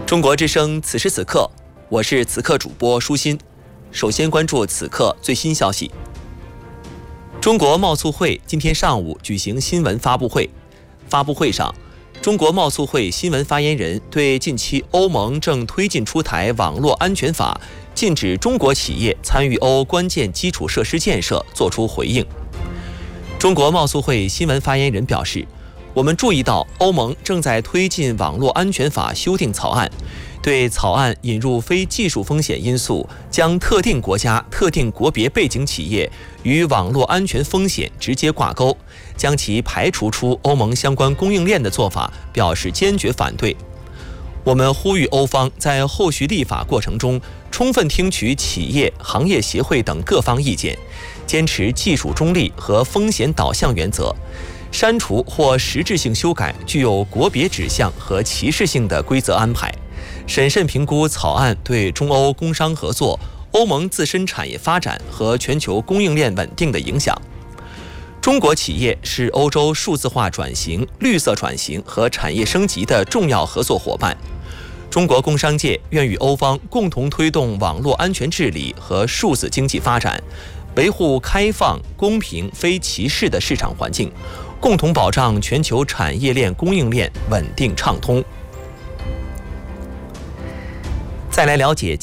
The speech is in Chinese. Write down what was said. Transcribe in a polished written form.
中国之声此时此刻，我是此刻主播舒心。首先关注此刻最新消息。中国贸促会今天上午举行新闻发布会，发布会上，中国贸促会新闻发言人对近期欧盟正推进出台网络安全法，禁止中国企业参与欧关键基础设施建设作出回应。中国贸促会新闻发言人表示，我们注意到欧盟正在推进网络安全法修订草案，对草案引入非技术风险因素，将特定国家、特定国别背景企业与网络安全风险直接挂钩，将其排除出欧盟相关供应链的做法表示坚决反对。我们呼吁欧方在后续立法过程中，充分听取企业、行业协会等各方意见，坚持技术中立和风险导向原则，删除或实质性修改具有国别指向和歧视性的规则安排，审慎评估草案对中欧工商合作、欧盟自身产业发展和全球供应链稳定的影响。中国企业是欧洲数字化转型、绿色转型和产业升级的重要合作伙伴。中国工商界愿与欧方共同推动网络安全治理和数字经济发展，维护开放、公平、非歧视的市场环境，共同保障全球产业链供应链稳定畅通。再来了解